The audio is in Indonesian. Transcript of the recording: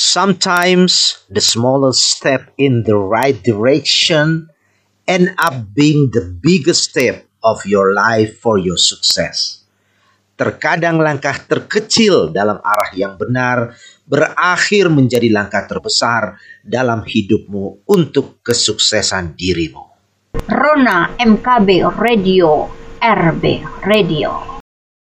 Sometimes the smallest step in the right direction end up being the biggest step of your life for your success. Terkadang langkah terkecil dalam arah yang benar berakhir menjadi langkah terbesar dalam hidupmu untuk kesuksesan dirimu. Rona MKB Radio, RB Radio.